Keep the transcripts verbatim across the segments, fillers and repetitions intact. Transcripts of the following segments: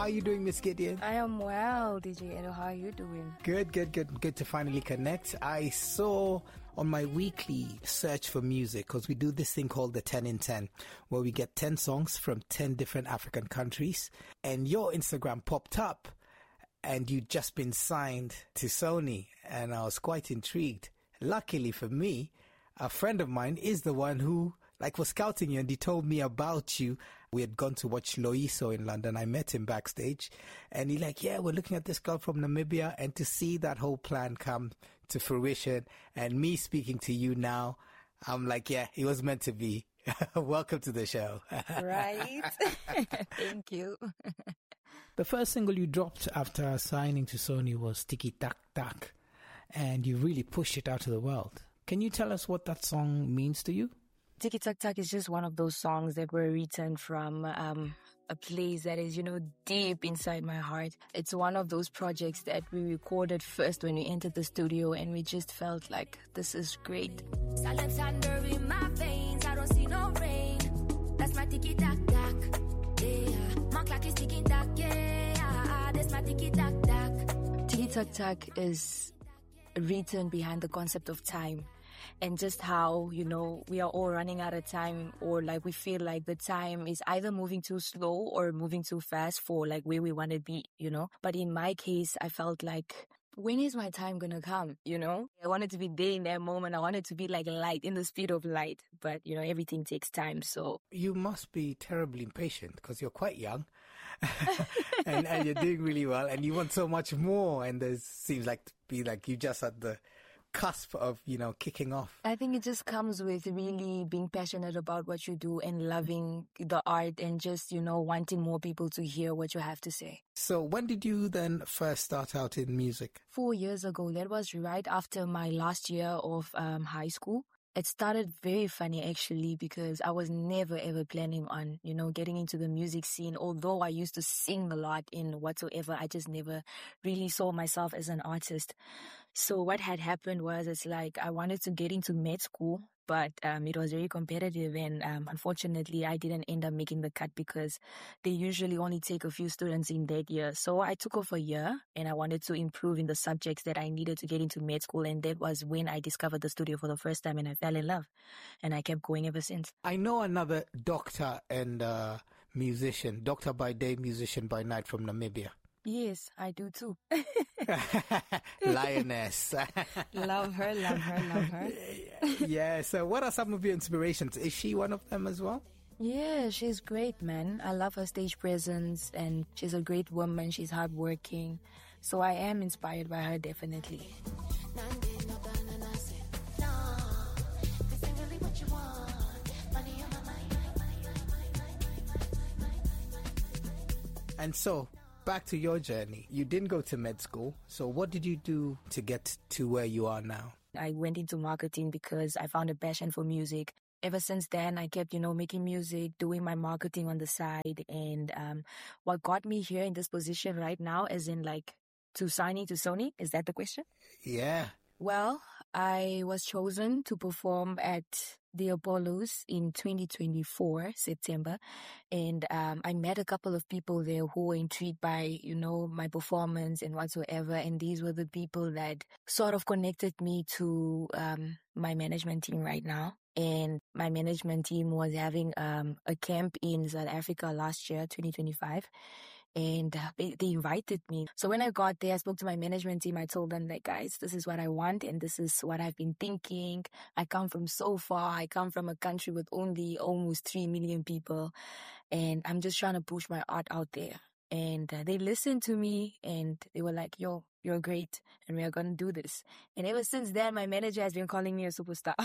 are you doing, Miss Gideon? I am well, D J Edo. How are you doing? Good, good, good. Good to finally connect. I saw on my weekly search for music, because we do this thing called the ten in ten, where we get ten songs from ten different African countries, and your Instagram popped up, and you'd just been signed to Sony, and I was quite intrigued. Luckily for me, a friend of mine is the one who like was scouting you, and he told me about you. We had gone to watch Loiso in London. I met him backstage, and he like, yeah, we're looking at this girl from Namibia, and to see that whole plan come to fruition, and me speaking to you now, I'm like, yeah, it was meant to be. Welcome to the show. Right. Thank you. The first single you dropped after signing to Sony was Tiki Tak Tak, and you really pushed it out to the world. Can you tell us what that song means to you? Tiki Tak Tak is just one of those songs that were written from um, a place that is, you know, deep inside my heart. It's one of those projects that we recorded first when we entered the studio, and we just felt like this is great. Silence under in my veins, I don't see no rain. That's my Tiki Tak Tak. Yeah, my clock is ticking tack. Yeah, that's my Tiki Tak Tak. Tiki Tak Tak is written behind the concept of time. And just how, you know, we are all running out of time, or like we feel like the time is either moving too slow or moving too fast for like where we want to be, you know. But in my case, I felt like, when is my time going to come, you know? I wanted to be there in that moment. I wanted to be like light, in the speed of light. But, you know, everything takes time, so. You must be terribly impatient because you're quite young and, and you're doing really well, and you want so much more. And there seems like to be like you just at the cusp of, you know, kicking off. I think it just comes with really being passionate about what you do and loving the art, and just, you know, wanting more people to hear what you have to say. So when did you then first start out in music? Four years ago. That was right after my last year of um, high school. It started very funny, actually, because I was never ever planning on, you know, getting into the music scene. Although I used to sing a lot in whatsoever, I just never really saw myself as an artist. So what had happened was, it's like I wanted to get into med school, but um, it was very competitive, and um, unfortunately I didn't end up making the cut because they usually only take a few students in that year. So I took off a year, and I wanted to improve in the subjects that I needed to get into med school, and that was when I discovered the studio for the first time, and I fell in love, and I kept going ever since. I know another doctor and uh, musician, doctor by day, musician by night from Namibia. Yes, I do too. Lioness. Love her, love her, love her. Yeah, so what are some of your inspirations? Is she one of them as well? Yeah, she's great, man. I love her stage presence, and she's a great woman. She's hardworking. So I am inspired by her, definitely. And so, back to your journey. You didn't go to med school. So what did you do to get to where you are now? I went into marketing because I found a passion for music. Ever since then, I kept, you know, making music, doing my marketing on the side. And um, what got me here in this position right now, as in like to signing to Sony, is that the question? Yeah. Well, I was chosen to perform at the Apollos in twenty twenty-four, September. And um, I met a couple of people there who were intrigued by, you know, my performance and whatsoever. And these were the people that sort of connected me to um, my management team right now. And my management team was having um, a camp in South Africa last year, twenty twenty-five. And uh, they, they invited me. So when I got there, I spoke to my management team. I told them, like, guys, this is what I want, and this is what I've been thinking. I come from so far. I come from a country with only almost three million people. And I'm just trying to push my art out there. And uh, they listened to me, and they were like, yo, you're great, and we are going to do this. And ever since then, my manager has been calling me a superstar.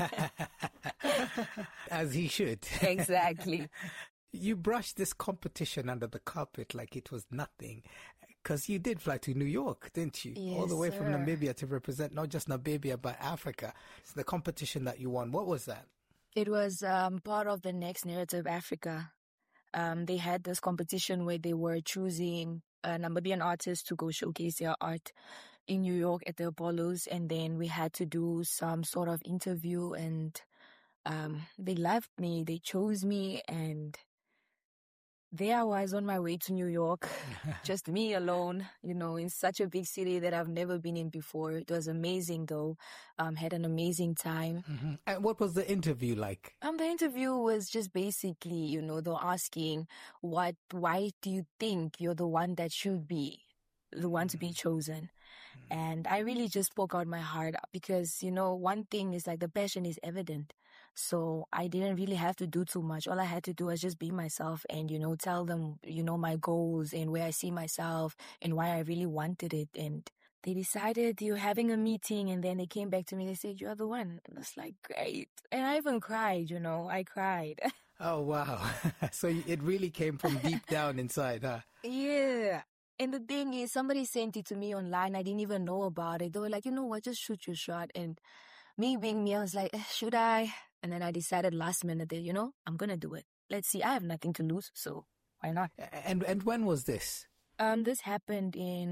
As he should. Exactly. You brushed this competition under the carpet like it was nothing, because you did fly to New York, didn't you? Yes, all the way sir. from Namibia to represent not just Namibia, but Africa. It's the competition that you won. What was that? It was um, part of the Next Narrative Africa. Um, they had this competition where they were choosing a Namibian artist to go showcase their art in New York at the Apollos. And then we had to do some sort of interview, and um, they loved me. They chose me, and there I was on my way to New York, just me alone, you know, in such a big city that I've never been in before. It was amazing, though. Um, had an amazing time. Mm-hmm. And what was the interview like? Um, the interview was just basically, you know, they're asking, what, why do you think you're the one that should be the one to be chosen? And I really just spoke out my heart because, you know, one thing is like the passion is evident. So I didn't really have to do too much. All I had to do was just be myself and, you know, tell them, you know, my goals and where I see myself and why I really wanted it. And they decided you're having a meeting, and then they came back to me. They said, you're the one. And I was like, great. And I even cried, you know, I cried. Oh, wow. So it really came from deep down inside, huh? Yeah. And the thing is, somebody sent it to me online. I didn't even know about it. They were like, you know what, just shoot your shot. And me being me, I was like, eh, should I? And then I decided last minute that, you know, I'm going to do it. Let's see. I have nothing to lose, so why not? And and when was this? Um, this happened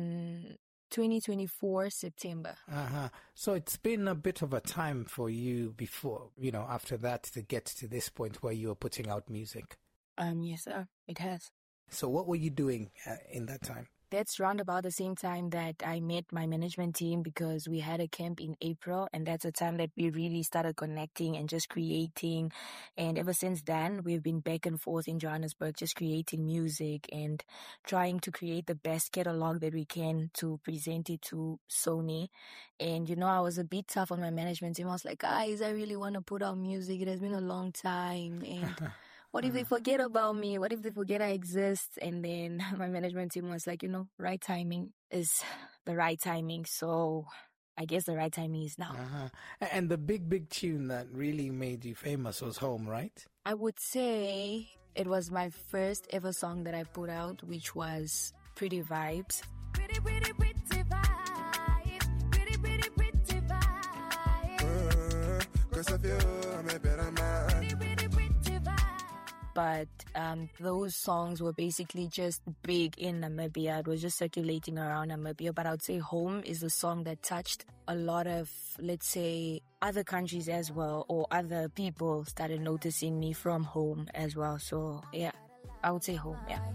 in twenty twenty-four, September. Uh-huh. So it's been a bit of a time for you before, you know, after that to get to this point where you were putting out music. Um, yes, sir. It has. So what were you doing uh, in that time? That's round about the same time that I met my management team, because we had a camp in April, and that's the time that we really started connecting and just creating. And ever since then, we've been back and forth in Johannesburg, just creating music and trying to create the best catalog that we can to present it to Sony. And, you know, I was a bit tough on my management team. I was like, guys, I really want to put out music. It has been a long time. And what if they forget about me? What if they forget I exist? And then my management team was like, you know, right timing is the right timing. So I guess the right timing is now. Uh-huh. And the big, big tune that really made you famous was Home, right? I would say it was my first ever song that I put out, which was Pretty Vibes. Pretty, pretty, pretty vibe. Pretty, pretty, pretty vibe. Uh, 'cause of you, I'm a better man. Pretty, pretty, pretty vibe. But um, those songs were basically just big in Namibia. It was just circulating around Namibia. But I would say Home is a song that touched a lot of, let's say, other countries as well, or other people started noticing me from Home as well. So, yeah, I would say Home, yeah.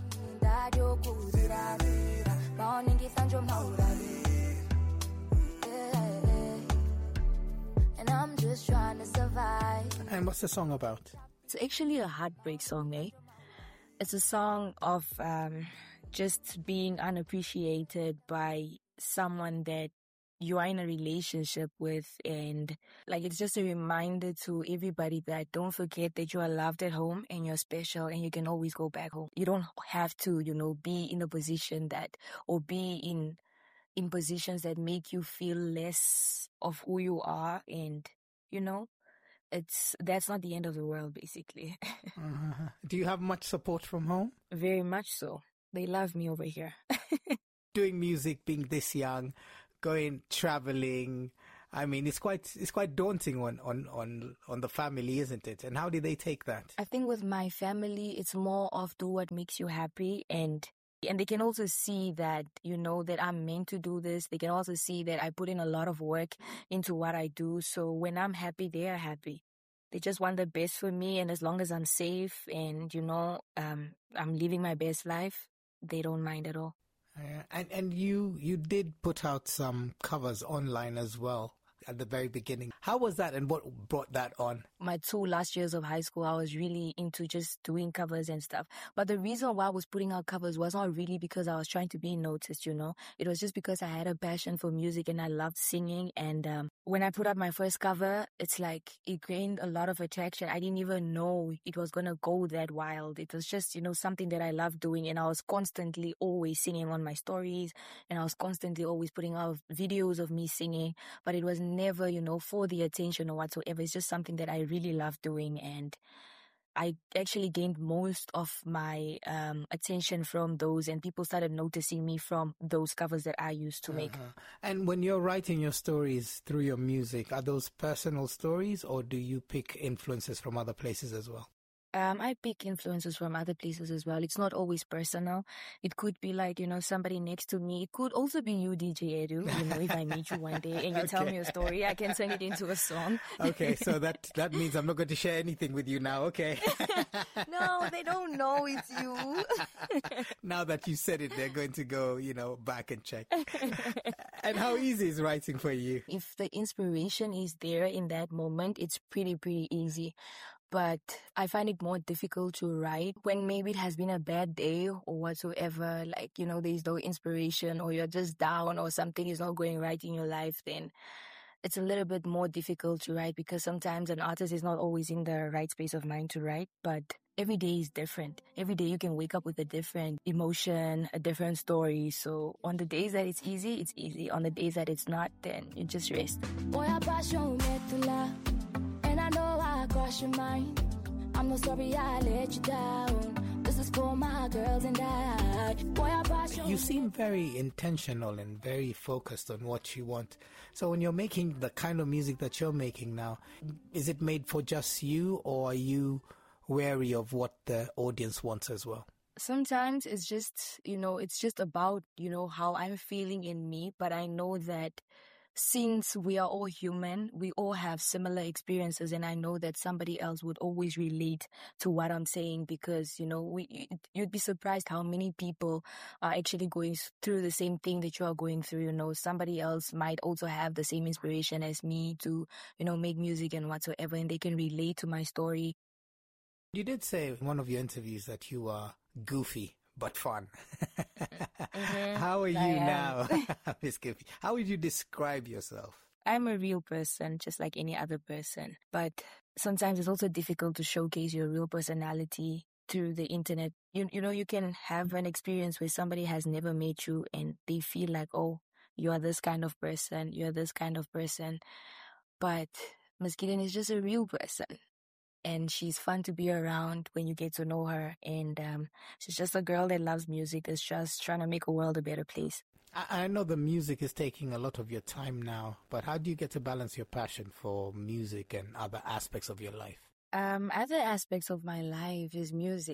And I'm just trying to survive. And what's the song about? It's actually a heartbreak song, eh? It's a song of um, just being unappreciated by someone that you are in a relationship with. And like, it's just a reminder to everybody that don't forget that you are loved at home and you're special and you can always go back home. You don't have to, you know, be in a position that, or be in, in positions that make you feel less of who you are. And, you know, It's that's not the end of the world, basically. Uh-huh. Do you have much support from home? Very much so. They love me over here. Doing music, being this young, going traveling. I mean, it's quite it's quite daunting on, on, on, on the family, isn't it? And how did they take that? I think with my family, it's more of do what makes you happy, and and they can also see that, you know, that I'm meant to do this. They can also see that I put in a lot of work into what I do. So when I'm happy, they are happy. They just want the best for me. And as long as I'm safe and, you know, um, I'm living my best life, they don't mind at all. Uh, and and you, you did put out some covers online as well at the very beginning. How was that, and what brought that on? My two last years of high school, I was really into just doing covers and stuff. But the reason why I was putting out covers was not really because I was trying to be noticed, you know. It was just because I had a passion for music and I loved singing. And um, when I put out my first cover, it's like it gained a lot of attraction. I didn't even know it was going to go that wild. It was just, you know, something that I loved doing. And I was constantly always singing on my stories. And I was constantly always putting out videos of me singing. But it was never, you know, for the attention or whatsoever. It's just something that I really love doing, and I actually gained most of my um, attention from those, and people started noticing me from those covers that I used to make. Uh-huh. And when you're writing your stories through your music, are those personal stories, or do you pick influences from other places as well? Um, I pick influences from other places as well. It's not always personal. It could be like, you know, somebody next to me. It could also be you, D J Edu. You know, if I meet you one day and you tell Okay. me a story, I can turn it into a song. Okay, so that that means I'm not going to share anything with you now. Okay. No, they don't know it's you. Now that you said it, they're going to go, you know, back and check. And how easy is writing for you? If the inspiration is there in that moment, it's pretty, pretty easy. But I find it more difficult to write when maybe it has been a bad day or whatsoever, like, you know, there's no inspiration or you're just down or something is not going right in your life, then it's a little bit more difficult to write because sometimes an artist is not always in the right space of mind to write, but every day is different. Every day you can wake up with a different emotion, a different story. So on the days that it's easy, it's easy. On the days that it's not, then you just rest. Boy, I pass you metula, and I know I cross your mind. I'm not sorry I let you down. This is for my girls and I. Boy, I pass you. You seem very intentional and very focused on what you want. So when you're making the kind of music that you're making now, is it made for just you, or are you wary of what the audience wants as well? Sometimes it's just, you know, it's just about, you know, how I'm feeling in me. But I know that since we are all human, we all have similar experiences. And I know that somebody else would always relate to what I'm saying because, you know, we you'd be surprised how many people are actually going through the same thing that you are going through. You know, somebody else might also have the same inspiration as me to, you know, make music and whatsoever, and they can relate to my story. You did say in one of your interviews that you are goofy but fun. Mm-hmm. How are you I am. now, Miss Goofy? How would you describe yourself? I'm a real person, just like any other person. But sometimes it's also difficult to showcase your real personality through the internet. You, you know, you can have an experience where somebody has never met you and they feel like, oh, you are this kind of person, you're this kind of person. But Miss Gideon is just a real person. And she's fun to be around when you get to know her. And um, she's just a girl that loves music, is just trying to make a world a better place. I, I know the music is taking a lot of your time now, but how do you get to balance your passion for music and other aspects of your life? Um, other aspects of my life is music.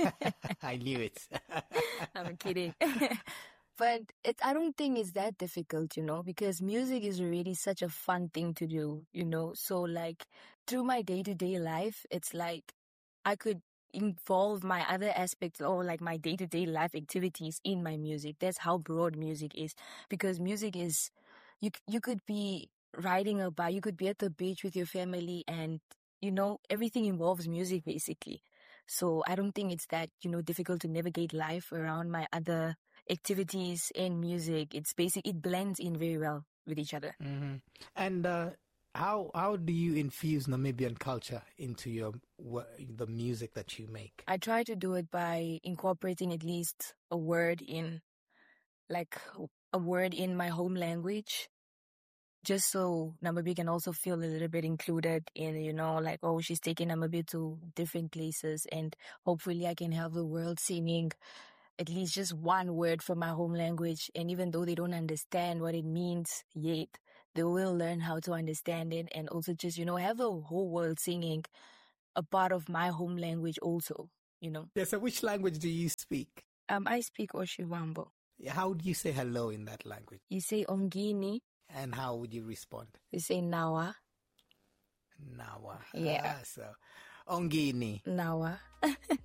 I knew it. I'm kidding. But it, I don't think it's that difficult, you know, because music is really such a fun thing to do, you know. So, like, through my day-to-day life, it's like I could involve my other aspects or, like, my day-to-day life activities in my music. That's how broad music is. Because music is, you you could be riding a bike, you could be at the beach with your family and, you know, everything involves music, basically. So I don't think it's that, you know, difficult to navigate life around my other activities and music. It's basic. It blends in very well with each other. Mm-hmm. And uh, how how do you infuse Namibian culture into your the music that you make? I try to do it by incorporating at least a word in, like a word in my home language, just so Namibia can also feel a little bit included in, you know, like, oh, she's taking Namibia to different places, and hopefully I can have the world singing at least just one word from my home language. And even though they don't understand what it means yet, they will learn how to understand it and also just, you know, have the whole world singing a part of my home language also, you know. Yeah, so which language do you speak? Um, I speak Oshiwambo. How do you say hello in that language? You say Ongini. And how would you respond? You say Nawa. Nawa. Yeah. Ah, so, Ongini. Nawa.